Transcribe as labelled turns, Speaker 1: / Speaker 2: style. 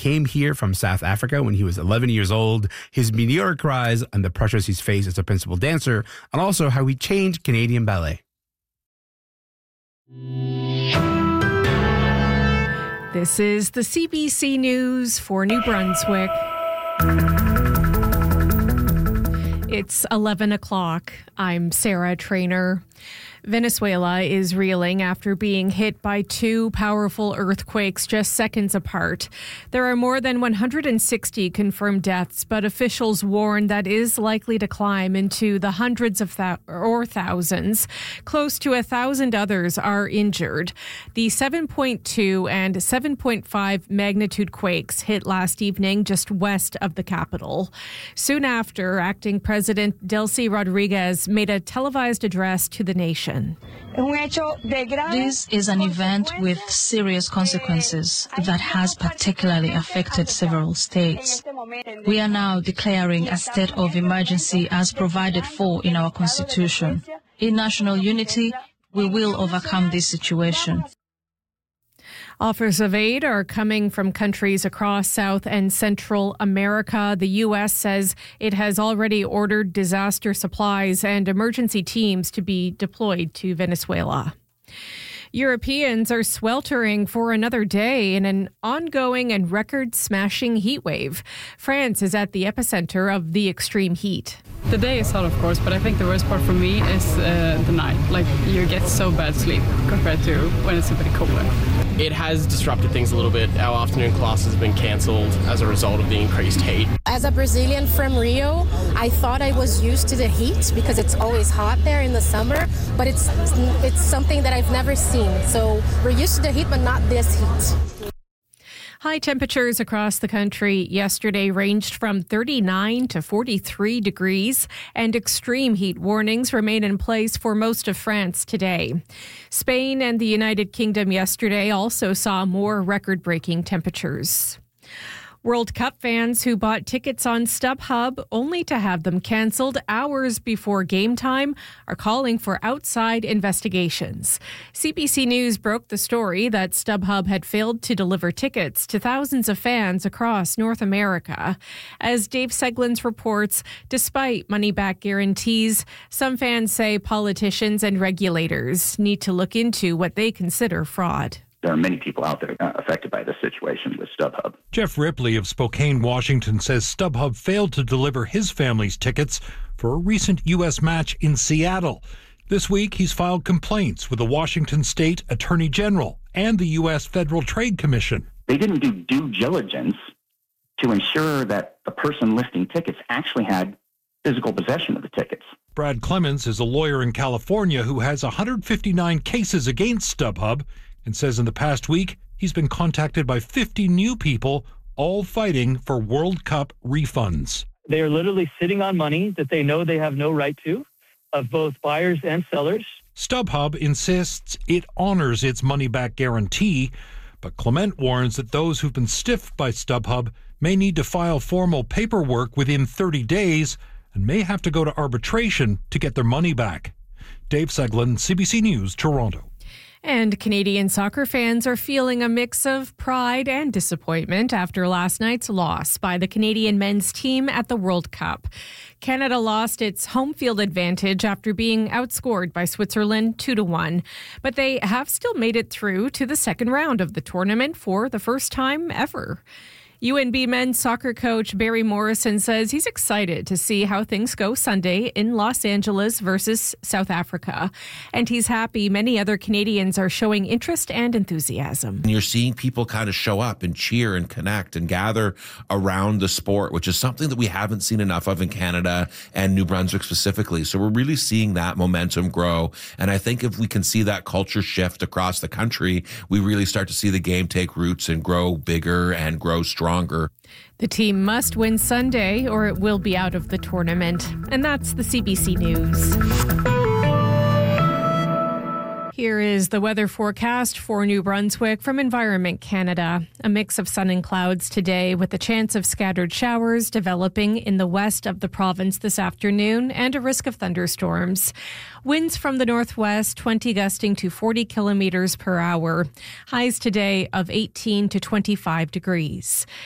Speaker 1: came here from South Africa when he was 11 years old, his meteoric rise and the pressures he's faced as a principal dancer, and also how he changed Canadian ballet.
Speaker 2: This is the CBC News for New Brunswick. It's 11 o'clock. I'm Sarah Trainer. Venezuela is reeling after being hit by two powerful earthquakes just seconds apart. There are more than 160 confirmed deaths, but officials warn that is likely to climb into the hundreds of thousands. Close to 1,000 others are injured. The 7.2 and 7.5 magnitude quakes hit last evening just west of the capital. Soon after, acting President Delcy Rodriguez made a televised address to the nation.
Speaker 3: This is an event with serious consequences that has particularly affected several states. We are now declaring a state of emergency as provided for in our Constitution. In national unity, we will overcome this situation.
Speaker 2: Offers of aid are coming from countries across South and Central America. The U.S. says it has already ordered disaster supplies and emergency teams to be deployed to Venezuela. Europeans are sweltering for another day in an ongoing and record-smashing heat wave. France is at the epicenter of the extreme heat.
Speaker 4: The day is hot, of course, but I think the worst part for me is the night. Like, you get so bad sleep compared to when it's a bit cooler.
Speaker 5: It has disrupted things a little bit. Our afternoon classes have been cancelled as a result of the increased heat.
Speaker 6: As a Brazilian from Rio, I thought I was used to the heat because it's always hot there in the summer, but it's something that I've never seen. So we're used to the heat, but not this heat.
Speaker 2: High temperatures across the country yesterday ranged from 39 to 43 degrees, and extreme heat warnings remain in place for most of France today. Spain and the United Kingdom yesterday also saw more record-breaking temperatures. World Cup fans who bought tickets on StubHub only to have them cancelled hours before game time are calling for outside investigations. CBC News broke the story that StubHub had failed to deliver tickets to thousands of fans across North America. As Dave Seglins reports, despite money-back guarantees, some fans say politicians and regulators need to look into what they consider fraud.
Speaker 7: There are many people out there affected by this situation with StubHub.
Speaker 8: Jeff Ripley of Spokane, Washington says StubHub failed to deliver his family's tickets for a recent U.S. match in Seattle. This week, he's filed complaints with the Washington State Attorney General and the U.S. Federal Trade Commission.
Speaker 7: They didn't do due diligence to ensure that the person listing tickets actually had physical possession of the tickets.
Speaker 8: Brad Clemens is a lawyer in California who has 159 cases against StubHub and says in the past week he's been contacted by 50 new people, all fighting for World Cup refunds.
Speaker 9: They are literally sitting on money that they know they have no right to, of both buyers and sellers.
Speaker 8: StubHub insists it honors its money-back guarantee, but Clement warns that those who've been stiffed by StubHub may need to file formal paperwork within 30 days and may have to go to arbitration to get their money back. Dave Seglin, CBC News, Toronto.
Speaker 2: And Canadian soccer fans are feeling a mix of pride and disappointment after last night's loss by the Canadian men's team at the World Cup. Canada lost its home field advantage after being outscored by Switzerland 2-1, but they have still made it through to the second round of the tournament for the first time ever. UNB men's soccer coach Barry Morrison says he's excited to see how things go Sunday in Los Angeles versus South Africa. And he's happy many other Canadians are showing interest and enthusiasm.
Speaker 10: You're seeing people kind of show up and cheer and connect and gather around the sport, which is something that we haven't seen enough of in Canada and New Brunswick specifically. So we're really seeing that momentum grow. And I think if we can see that culture shift across the country, we really start to see the game take roots and grow bigger and grow stronger.
Speaker 2: The team must win Sunday or it will be out of the tournament. And that's the CBC News. Here is the weather forecast for New Brunswick from Environment Canada. A mix of sun and clouds today with a chance of scattered showers developing in the west of the province this afternoon and a risk of thunderstorms. Winds from the northwest, 20 gusting to 40 kilometers per hour. Highs today of 18 to 25 degrees.